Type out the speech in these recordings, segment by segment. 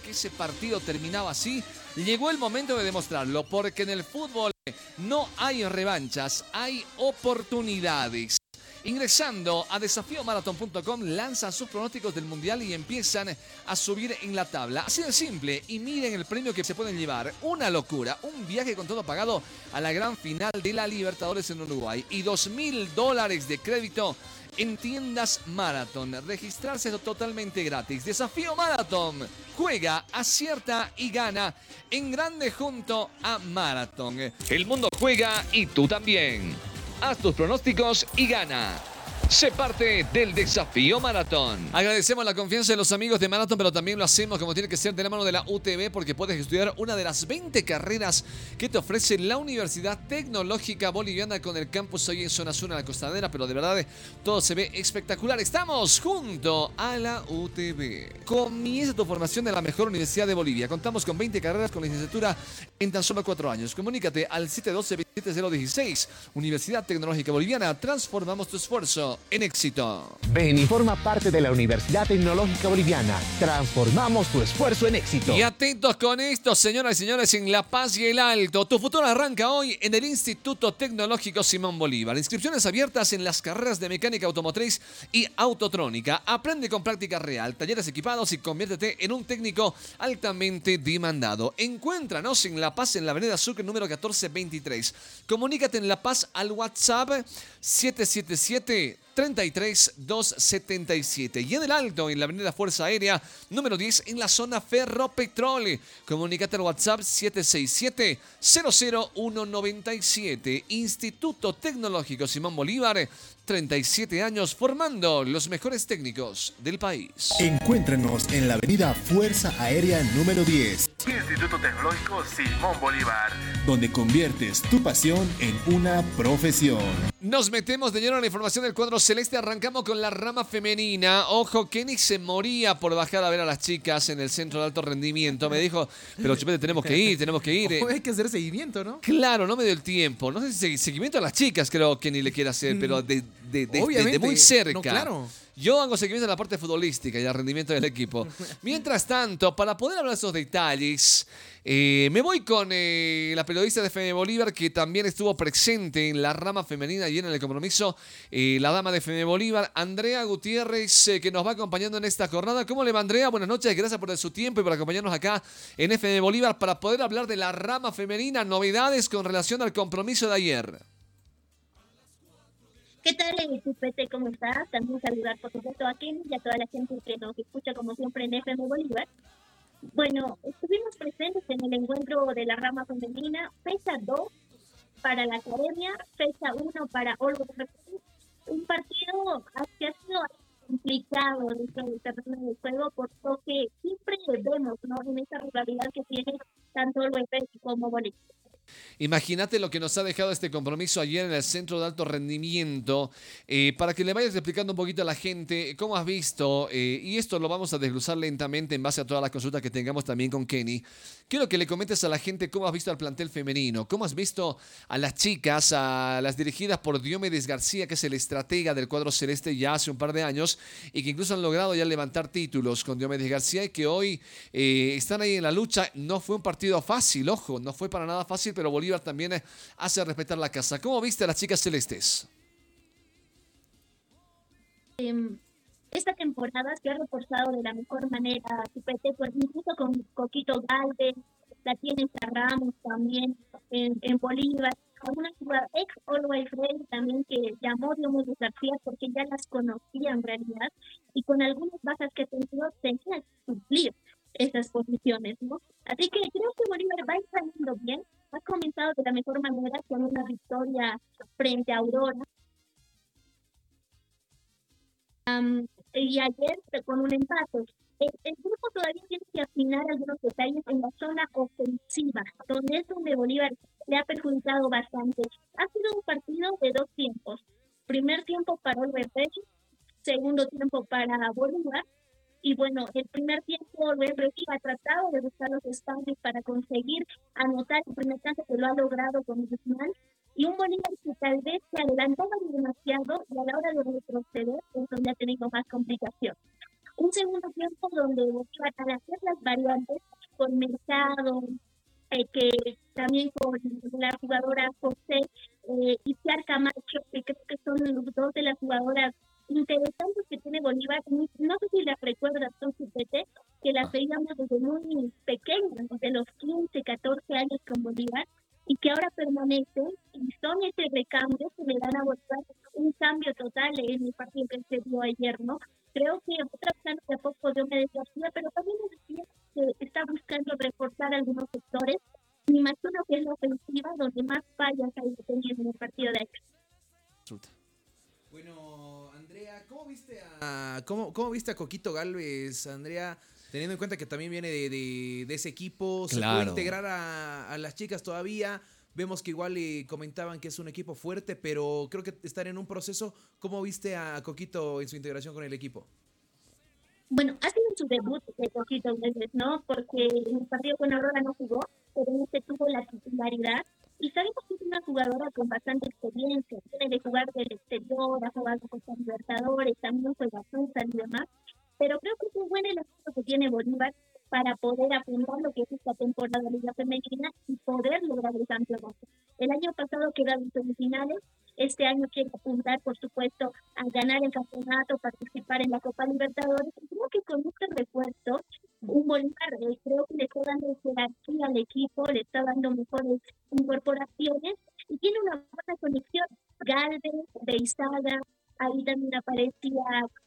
que ese partido terminaba así, llegó el momento de demostrarlo, porque en el fútbol no hay revanchas, hay oportunidades. Ingresando a desafiomarathon.com, lanzan sus pronósticos del Mundial y empiezan a subir en la tabla. Así de simple. Y miren el premio que se pueden llevar. Una locura. Un viaje con todo pagado a la gran final de la Libertadores en Uruguay. Y $2.000 de crédito en tiendas Marathon. Registrarse totalmente gratis. Desafío Marathon. Juega, acierta y gana en grande junto a Marathon. El mundo juega y tú también. Haz tus pronósticos y gana. Sé parte del Desafío Maratón. Agradecemos la confianza de los amigos de Maratón, pero también lo hacemos como tiene que ser de la mano de la UTB, porque puedes estudiar una de las 20 carreras que te ofrece la Universidad Tecnológica Boliviana con el campus hoy en zona sur, en la costanera, pero de verdad todo se ve espectacular. Estamos junto a la UTB. Comienza tu formación en la mejor universidad de Bolivia. Contamos con 20 carreras con licenciatura en tan solo 4 años. Comunícate al 712-27016. Universidad Tecnológica Boliviana. Transformamos tu esfuerzo en éxito. Ven y forma parte de la Universidad Tecnológica Boliviana. Transformamos tu esfuerzo en éxito. Y atentos con esto, señoras y señores, en La Paz y el Alto. Tu futuro arranca hoy en el Instituto Tecnológico Simón Bolívar. Inscripciones abiertas en las carreras de mecánica automotriz y autotrónica. Aprende con práctica real, talleres equipados y conviértete en un técnico altamente demandado. Encuéntranos en La Paz, en la avenida Sucre, número 1423. Comunícate en La Paz al WhatsApp 777-33277. Y en el Alto, en la avenida Fuerza Aérea, número 10, en la zona Ferropetrol. Comunícate al WhatsApp 767-00197. Instituto Tecnológico Simón Bolívar, 37 años formando los mejores técnicos del país. Encuéntranos en la avenida Fuerza Aérea número 10. Instituto Tecnológico Simón Bolívar, donde conviertes tu pasión en una profesión. Nos metemos de lleno en la información del cuadro celeste. Arrancamos con la rama femenina. Ojo, Kenny se moría por bajar a ver a las chicas en el centro de alto rendimiento. Me dijo, pero Chupete, tenemos que ir. Hay que hacer seguimiento, ¿no? Claro, no me dio el tiempo. No sé si seguimiento a las chicas creo que Kenny le quiere hacer, pero de muy cerca. No, claro. Yo hago seguimiento a la parte futbolística y al rendimiento del equipo. Mientras tanto, para poder hablar de esos detalles, me voy con la periodista de FM Bolívar, que también estuvo presente en la rama femenina y en el compromiso, la dama de FM Bolívar, Andrea Gutiérrez, que nos va acompañando en esta jornada. ¿Cómo le va, Andrea? Buenas noches, gracias por su tiempo y por acompañarnos acá en FM Bolívar para poder hablar de la rama femenina, novedades con relación al compromiso de ayer. ¿Qué tal, Chupete? ¿Cómo estás? También saludar, por supuesto, a Kenny y a toda la gente que nos escucha, como siempre, en FM Bolívar. Bueno, estuvimos presentes en el encuentro de la rama femenina, fecha 2 para la academia, fecha 1 para Olga. Un partido que ha sido complicado dentro del terreno del juego, por lo que siempre vemos, ¿no?, en esa rivalidad que tiene tanto Olga como Bolívar. Imagínate lo que nos ha dejado este compromiso ayer en el Centro de Alto Rendimiento. Para que le vayas explicando un poquito a la gente cómo has visto, y esto lo vamos a desglosar lentamente en base a todas las consultas que tengamos también con Kenny. Quiero que le comentes a la gente cómo has visto al plantel femenino, cómo has visto a las chicas, a las dirigidas por Diomedes García, que es el estratega del cuadro celeste ya hace un par de años, y que incluso han logrado ya levantar títulos con Diomedes García, y que hoy están ahí en la lucha. No fue un partido fácil, ojo, no fue para nada fácil, pero Bolívar también hace respetar la casa. ¿Cómo viste a las chicas celestes? Esta temporada se ha reforzado de la mejor manera, Chupete, pues incluso con Coquito Galvez, la tiene Ramos también en Bolívar, algunas ex Always Ready también que llamó Diomedes García porque ya las conocía en realidad, y con algunas bajas que tenían que suplir esas posiciones, ¿no? Así que creo que Bolívar va a ir saliendo bien, ha comenzado de la mejor manera con una victoria frente a Aurora. Y ayer con un empate. El grupo todavía tiene que afinar algunos detalles en la zona ofensiva, donde es donde Bolívar le ha perjudicado bastante. Ha sido un partido de 2 tiempos. Primer tiempo para Olver Pérez, segundo tiempo para Bolívar. Y bueno, el primer tiempo Olver ha tratado de buscar los espacios para conseguir anotar el primer tanto, que lo ha logrado con Guzmán. Y un Bolívar que tal vez se adelantaba demasiado y a la hora de retroceder es donde ha tenido más complicación. Un segundo tiempo donde Bolívar, al hacer las variantes con Mercado, que también con la jugadora José y Piar Camacho, que creo que son los dos de las jugadoras interesantes que tiene Bolívar. No sé si las recuerdas, tú, Chupete, que las veíamos desde muy pequeñas, desde los 15, 14 años con Bolívar, y que ahora permanecen y son ese recambio que le dan a Bolívar un cambio total en el partido que se dio ayer, ¿no? Creo que otra opción de a poco de una desafía, pero también me decía que está buscando reforzar algunos sectores. Me imagino que es la ofensiva donde más fallas hay tenido en el partido de ayer. Bueno, Andrea, ¿cómo viste a Coquito Gálvez, Andrea? Teniendo en cuenta que también viene de ese equipo, se puede integrar a las chicas todavía. Vemos que igual comentaban que es un equipo fuerte, pero creo que están en un proceso. ¿Cómo viste a Coquito en su integración con el equipo? Bueno, ha sido su debut de Coquito Gálvez, ¿no? Porque en el partido con Aurora no jugó, pero en este tuvo la titularidad. Y sabemos que es una jugadora con bastante experiencia, tiene de jugar del exterior, ha jugado con los Libertadores, también juega Futsal y demás. Pero creo que es un buen elemento que tiene Bolívar para poder apuntar lo que es esta temporada de Liga Femenina y poder lograr el campeonato. El año pasado quedaron en semifinales, este año quiere apuntar, por supuesto, a ganar el campeonato, participar en la Copa Libertadores. Creo que con este refuerzo, un Bolívar creo que le está dando jerarquía al equipo, le está dando mejores incorporaciones y tiene una buena conexión. Galvez, Beizaga, ahí también aparecía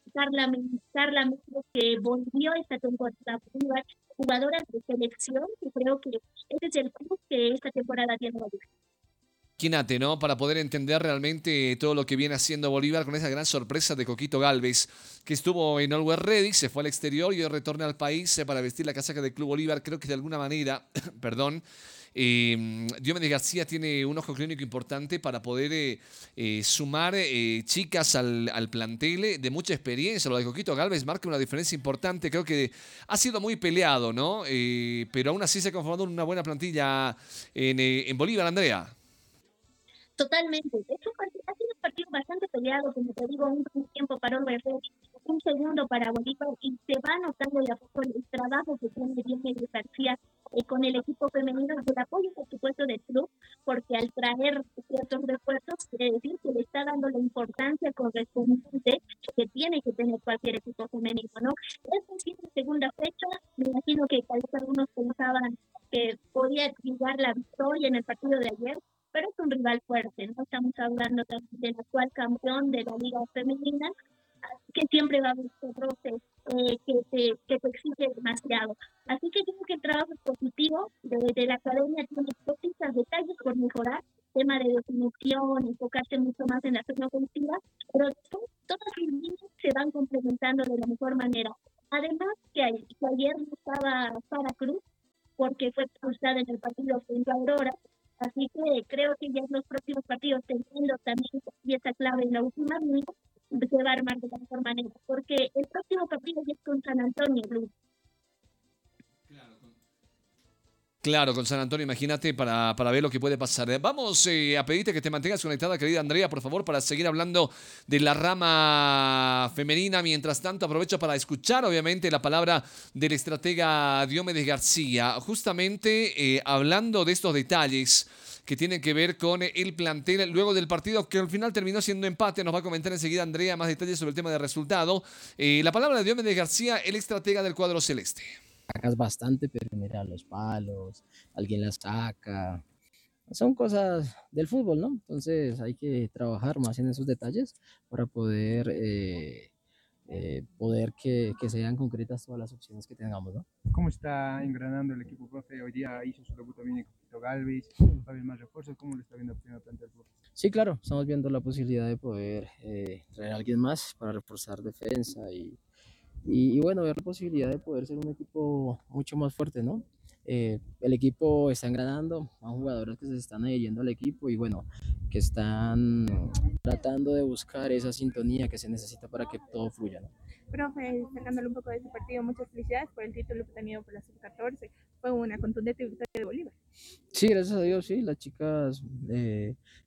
Carla Méndez, que volvió esta temporada, jugadoras de selección, y creo que ese es el plus que esta temporada tiene Bolívar. Imagínate, ¿no? Para poder entender realmente todo lo que viene haciendo Bolívar con esa gran sorpresa de Coquito Gálvez, que estuvo en Always Ready, se fue al exterior y hoy retorna al país para vestir la casaca del Club Bolívar. Creo que de alguna manera, perdón, Diomedes García tiene un ojo clínico importante para poder sumar chicas al plantel de mucha experiencia. Lo de Coquito Gálvez marca una diferencia importante. Creo que ha sido muy peleado, ¿no? Pero aún así se ha conformado una buena plantilla en Bolívar, Andrea. Totalmente. Ha sido un partido bastante peleado, como te digo, un tiempo para Always Ready, un segundo para Bolívar, y se va notando de a poco el trabajo que tiene Diomedes García con el equipo femenino, el apoyo, por supuesto, del club, porque al traer ciertos refuerzos, quiere decir que le está dando la importancia correspondiente que tiene que tener cualquier equipo femenino, ¿no? Esta sí es la segunda fecha, me imagino que tal vez algunos pensaban que podía llegar la victoria en el partido de ayer, pero es un rival fuerte, ¿no? Estamos hablando del actual campeón de la Liga Femenina, que siempre va a haber este roce que te exige demasiado. Así que creo que el trabajo es positivo, de la academia tiene poquitos detalles por mejorar, tema de definición, enfocarse mucho más en la zona ofensiva, pero todas las líneas se van complementando de la mejor manera. Además, que ayer no estaba Sara Cruz, porque fue expulsada en el partido frente a Aurora. Así que creo que ya en los próximos partidos, teniendo también pieza clave en la última línea, se va a armar de la mejor manera. Porque el próximo partido ya es con San Antonio, Blue. Claro, con San Antonio, imagínate, para ver lo que puede pasar. Vamos a pedirte que te mantengas conectada, querida Andrea, por favor, para seguir hablando de la rama femenina. Mientras tanto, aprovecho para escuchar, obviamente, la palabra del estratega Diomedes García. Justamente hablando de estos detalles que tienen que ver con el plantel luego del partido que al final terminó siendo empate. Nos va a comentar enseguida Andrea más detalles sobre el tema de resultado. La palabra de Diomedes García, el estratega del cuadro celeste. Sacas bastante, pero mira los palos, alguien las saca. Son cosas del fútbol, ¿no? Entonces hay que trabajar más en esos detalles para poder que sean concretas todas las opciones que tengamos, ¿no? ¿Cómo está engranando el equipo, profe? Hoy día hizo su debut también en Coquito Gálvez, va a haber más refuerzos. ¿Cómo lo está viendo el primer plantel, profe? Sí, claro, estamos viendo la posibilidad de poder traer a alguien más para reforzar defensa y bueno, ver la posibilidad de poder ser un equipo mucho más fuerte, ¿no? El equipo está engranando, hay jugadores que se están adhiriendo al equipo y bueno, que están tratando de buscar esa sintonía que se necesita para que todo fluya, ¿no? Profe, sacándole un poco de ese partido, muchas felicidades por el título obtenido por la sub-14. Fue una contundente victoria de Bolívar. Sí, gracias a Dios, sí, las chicas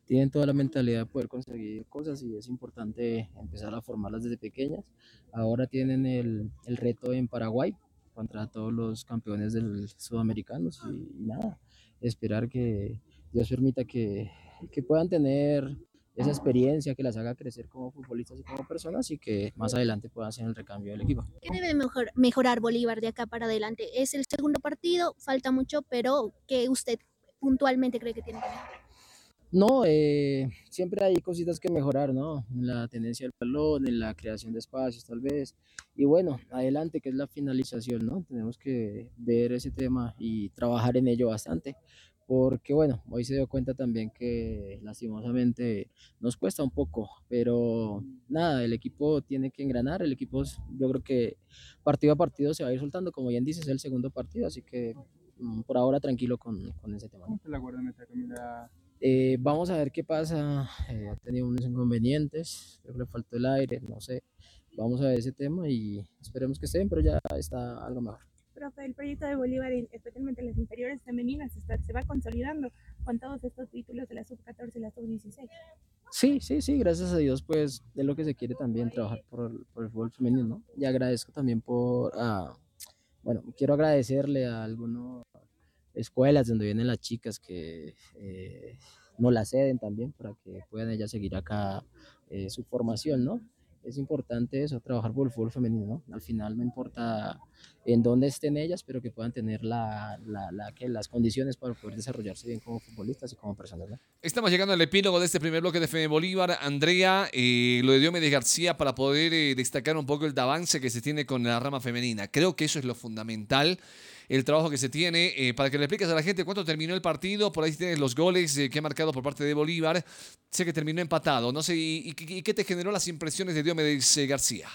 tienen toda la mentalidad de poder conseguir cosas y es importante empezar a formarlas desde pequeñas. Ahora tienen el reto en Paraguay contra todos los campeones del sudamericanos y nada, esperar que Dios permita que puedan tener esa experiencia que las haga crecer como futbolistas y como personas y que más adelante puedan hacer el recambio del equipo. ¿Qué debe mejorar Bolívar de acá para adelante? Es el segundo partido, falta mucho, pero ¿qué usted puntualmente cree que tiene que mejorar? No, siempre hay cositas que mejorar, ¿no? En la tenencia del balón, en la creación de espacios, tal vez. Y bueno, adelante, que es la finalización, ¿no? Tenemos que ver ese tema y trabajar en ello bastante. Porque bueno, hoy se dio cuenta también que lastimosamente nos cuesta un poco, pero nada, el equipo tiene que engranar, yo creo que partido a partido se va a ir soltando, como bien dices, es el segundo partido, así que por ahora tranquilo con ese tema. ¿Cómo te la guardameta, Camila? Vamos a ver qué pasa. Ha tenido unos inconvenientes, creo que le faltó el aire, no sé. Vamos a ver ese tema y esperemos que esté bien, pero ya está algo mejor. Profe, el proyecto de Bolívar, especialmente en las inferiores femeninas, se va consolidando con todos estos títulos de la sub-14 y la sub-16. Sí, gracias a Dios, pues es lo que se quiere también, trabajar por el fútbol femenino, ¿no? Y agradezco también bueno, quiero agradecerle a algunas escuelas donde vienen las chicas que nos la ceden también para que puedan ellas seguir acá su formación, ¿no? Es importante eso, trabajar por el fútbol femenino, ¿no? Al final no importa en dónde estén ellas, pero que puedan tener las condiciones para poder desarrollarse bien como futbolistas y como personas, ¿no? Estamos llegando al epílogo de este primer bloque de FM Bolívar. Andrea, lo de Diomedes García para poder destacar un poco el avance que se tiene con la rama femenina. Creo que eso es lo fundamental, el trabajo que se tiene. Para que le expliques a la gente cuánto terminó el partido, por ahí tienes los goles que ha marcado por parte de Bolívar. Sé que terminó empatado, no sé, ¿y qué te generó las impresiones de Diomedes García?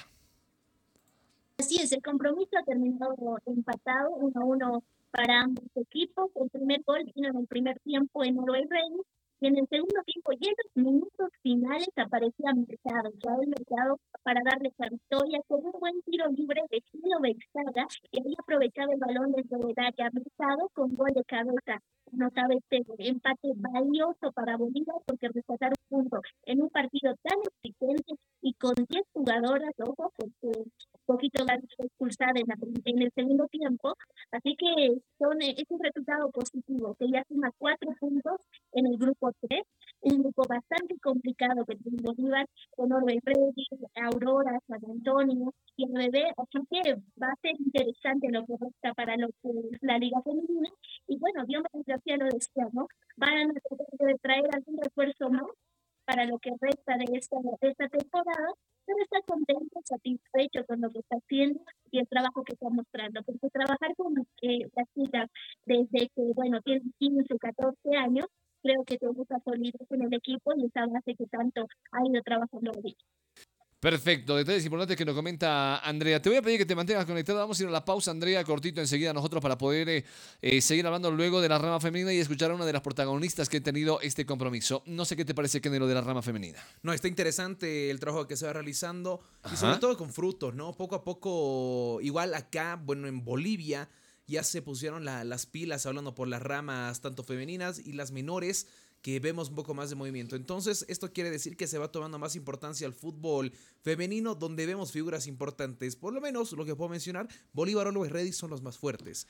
Así es, el compromiso ha terminado empatado 1-1 para ambos equipos. El primer gol vino en el primer tiempo en Uruguay Ready y en el segundo tiempo y en los minutos finales aparecía Mercado, Raúl Mercado, para darles la victoria con un buen tiro libre de Gilo Bexaga, que había aprovechado el balón desde el área. Mercado con gol de cabeza. Notaba este empate valioso para Bolívar porque rescataron puntos en un partido tan exigente y con 10 jugadoras, ojo, porque poquito la expulsada en el segundo tiempo, así que es un resultado positivo, que ya suma 4 puntos en el grupo 3, un grupo bastante complicado que tiene Bolívar, con Orbe Ready, Aurora, San Antonio y el Bebé, así que va a ser interesante lo que resta para lo que es la Liga Femenina, y bueno, Diomedes García lo decía, ¿no? Van a tratar de traer algún refuerzo más para lo que resta de esta temporada, pero está contento, satisfecho con lo que está haciendo y el trabajo que está mostrando, porque trabajar con las chicas desde que, bueno, tienen 15, 14 años, creo que te gusta solidez en el equipo y esa base que tanto ha ido trabajando hoy. Perfecto, detalles importantes que nos comenta Andrea. Te voy a pedir que te mantengas conectado. Vamos a ir a la pausa, Andrea, cortito enseguida nosotros para poder seguir hablando luego de la rama femenina y escuchar a una de las protagonistas que ha tenido este compromiso. No sé qué te parece, Kenny, lo de la rama femenina. No, está interesante el trabajo que se va realizando. Ajá. Y sobre todo con frutos, ¿no? Poco a poco, igual acá, bueno, en Bolivia ya se pusieron las pilas hablando por las ramas tanto femeninas y las menores, que vemos un poco más de movimiento. Entonces, esto quiere decir que se va tomando más importancia al fútbol femenino, donde vemos figuras importantes. Por lo menos, lo que puedo mencionar, Bolívar, Always Ready son los más fuertes.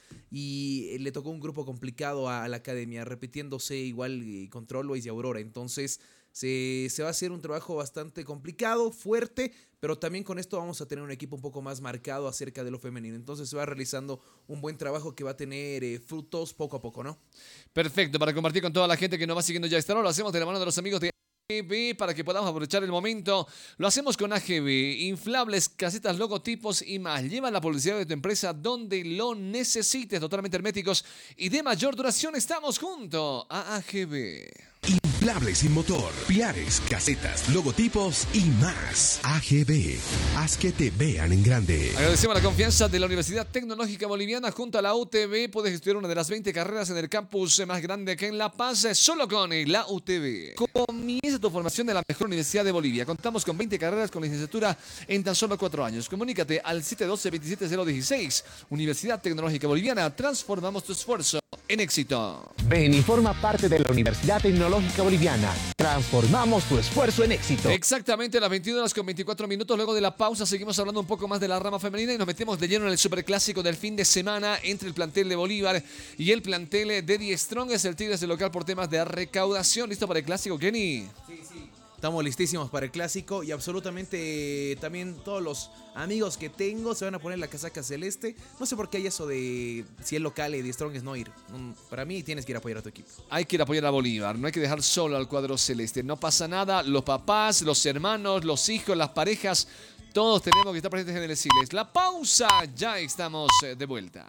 Y le tocó un grupo complicado a la academia, repitiéndose igual contra Always y Aurora. Entonces, se va a hacer un trabajo bastante complicado, fuerte, pero también con esto vamos a tener un equipo un poco más marcado acerca de lo femenino. Entonces se va realizando un buen trabajo que va a tener frutos poco a poco, ¿no? Perfecto, para compartir con toda la gente que nos va siguiendo ya esta hora, lo hacemos de la mano de los amigos de AGB para que podamos aprovechar el momento. Lo hacemos con AGB, inflables, casetas, logotipos y más. Lleva la publicidad de tu empresa donde lo necesites, totalmente herméticos y de mayor duración. Estamos junto a AGB. Inflables sin motor, pilares, casetas, logotipos y más. AGB, haz que te vean en grande. Agradecemos la confianza de la Universidad Tecnológica Boliviana junto a la UTB. Puedes estudiar una de las 20 carreras en el campus más grande que en La Paz, solo con la UTB. Comienza tu formación en la mejor universidad de Bolivia. Contamos con 20 carreras con licenciatura en tan solo 4 años. Comunícate al 712-27016. Universidad Tecnológica Boliviana, transformamos tu esfuerzo en éxito. Ven y forma parte de la Universidad Tecnológica Boliviana. Transformamos tu esfuerzo en éxito. Exactamente, a las 21:24. Luego de la pausa seguimos hablando un poco más de la rama femenina y nos metemos de lleno en el superclásico del fin de semana entre el plantel de Bolívar y el plantel de Die Strongest, el Tigres del local, por temas de recaudación. ¿Listo para el clásico, Kenny? Sí. Estamos listísimos para el clásico y absolutamente también todos los amigos que tengo se van a poner la casaca celeste. No sé por qué hay eso de si es local y Die Strongest no ir. Para mí tienes que ir a apoyar a tu equipo. Hay que ir a apoyar a Bolívar, no hay que dejar solo al cuadro celeste. No pasa nada, los papás, los hermanos, los hijos, las parejas, todos tenemos que estar presentes en el Siles. La pausa, ya estamos de vuelta.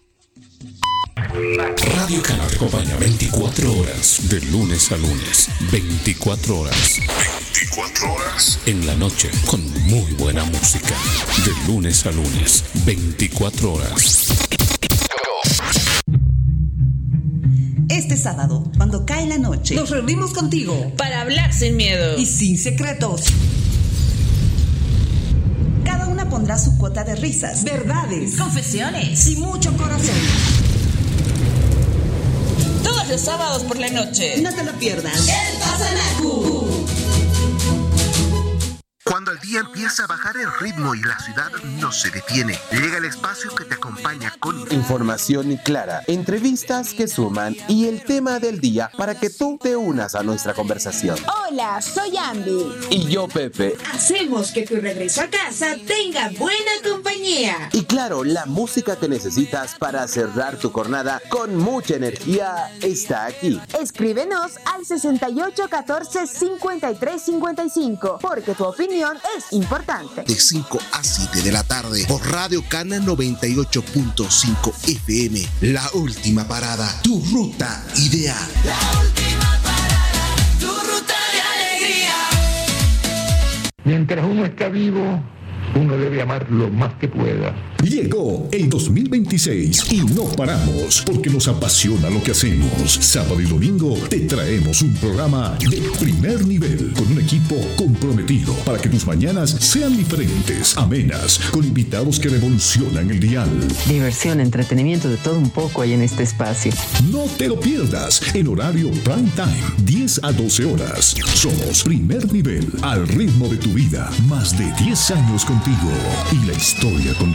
Radio Cana te acompaña 24 horas, de lunes a lunes. 24 horas. 24 horas. En la noche, con muy buena música. De lunes a lunes. 24 horas. Este sábado, cuando cae la noche, nos reunimos contigo para hablar sin miedo y sin secretos. Cada una pondrá su cuota de risas, verdades, confesiones y mucho corazón. Todos los sábados por la noche. No te lo pierdas. El Pasanacu. Cuando el día empieza a bajar el ritmo y la ciudad no se detiene, llega el espacio que te acompaña con información clara, entrevistas que suman y el tema del día para que tú te unas a nuestra conversación. Hola, soy Ambi. Y yo, Pepe. Hacemos que tu regreso a casa tenga buena compañía. Y claro, la música que necesitas para cerrar tu jornada con mucha energía está aquí. Escríbenos al 68 14 53 55, porque tu opinión es importante. De 5 a 7 de la tarde por Radio Cana 98.5 FM. La última parada, tu ruta ideal. La última parada, tu ruta de alegría. Mientras uno está vivo, uno debe amar lo más que pueda. Llegó el 2026 y no paramos porque nos apasiona lo que hacemos. Sábado y domingo te traemos un programa de primer nivel con un equipo comprometido para que tus mañanas sean diferentes, amenas, con invitados que revolucionan el dial. Diversión, entretenimiento, de todo un poco hay en este espacio. No te lo pierdas en horario prime time, 10 a 12 horas. Somos Primer Nivel, al ritmo de tu vida. Más de 10 años contigo y la historia continúa.